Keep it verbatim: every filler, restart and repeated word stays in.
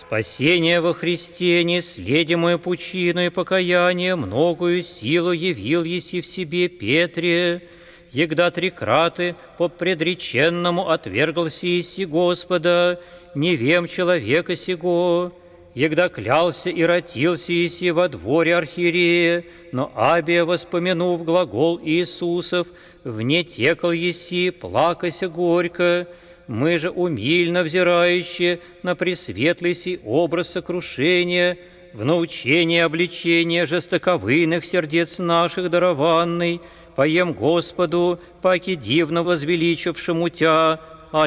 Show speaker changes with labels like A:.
A: Спасение во Христе, неследимое пучиной покаяния, многою силу явил еси в себе Петре, егда три краты по предреченному отвергался еси Господа, не вем человека сего, егда клялся и ротился еси во дворе архиерея, но Абия, воспомянув глагол Иисусов, вне текал еси, плакася горько. Мы же, умильно взирающие на пресветлый сей образ сокрушения, в научение обличения жестоковыйных сердец наших дарованный, поем Господу, паки дивно возвеличившему Тя,